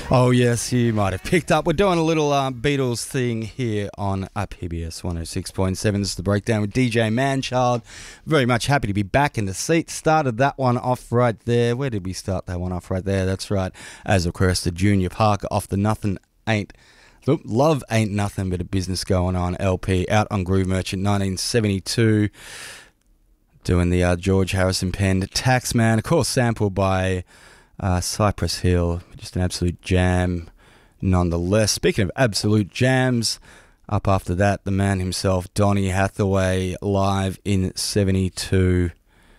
Oh, yes, you might have picked up. We're doing a little Beatles thing here on PBS 106.7. This is The Breakdown with DJ Manchild. Very much happy to be back in the seat. Started that one off right there. Where did we start that one off right there? That's right. As requested, Junior Parker off the Love Ain't Nothing But a Business Going On LP, out on Groove Merchant 1972. Doing the George Harrison penned Taxman, of course sampled by Cypress Hill. Just an absolute jam nonetheless. Speaking of absolute jams, up after that, the man himself, Donny Hathaway, live in 72.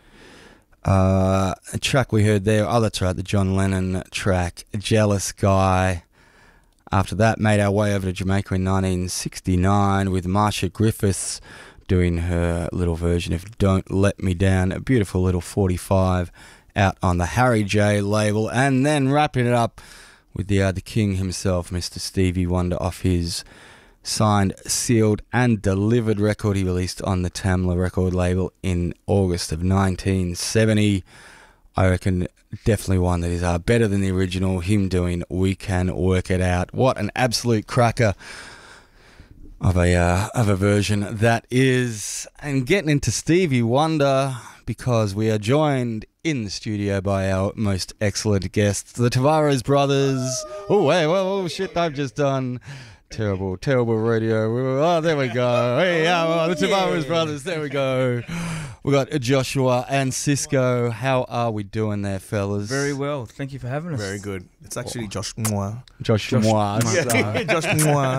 A track we heard there, that's right, the John Lennon track, Jealous Guy. After that, made our way over to Jamaica in 1969 with Marcia Griffiths doing her little version of Don't Let Me Down, a beautiful little 45 out on the Harry J label, and then wrapping it up with the king himself, Mr. Stevie Wonder, off his signed, sealed and delivered record he released on the Tamla record label in August of 1970. I reckon definitely one that is better than the original, him doing We Can Work It Out. What an absolute cracker of a version that is. And getting into Stevie Wonder, because we are joined in the studio by our most excellent guests, the Tavares brothers. Oh, wait, oh shit, I've just done terrible radio. Oh, there we go. Hey, the Tavares brothers, there we go. We got Joshua and Cisco. How are we doing there, fellas? Very well. Thank you for having us. Very good. It's actually Josh Moore. Joshua. Josh Moore.